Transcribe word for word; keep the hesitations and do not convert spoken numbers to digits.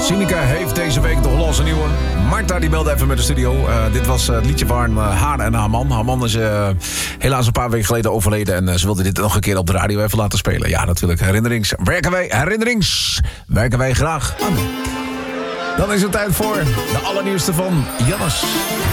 Sineke heeft deze week de Hollandse nieuwe. Marta die belde even met de studio. Uh, dit was uh, het liedje van uh, haar en haar man. Haar man is uh, helaas een paar weken geleden overleden. En uh, ze wilde dit nog een keer op de radio even laten spelen. Ja, natuurlijk. Herinnerings. Werken wij, herinnerings. Werken wij graag aan. Dan is het tijd voor de allernieuwste van Jannes.